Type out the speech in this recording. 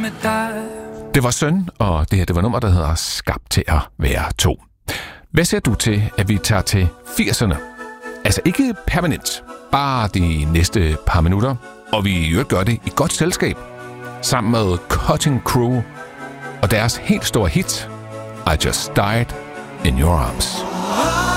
med dig. Det var Søn, og det her det var nummer, der hedder Skabt til at være to. Hvad siger du til, at vi tager til 80'erne? Altså ikke permanent, bare de næste par minutter, og vi i øvrigt gør det i godt selskab, sammen med Cutting Crew og deres helt store hit, I Just Died in Your Arms.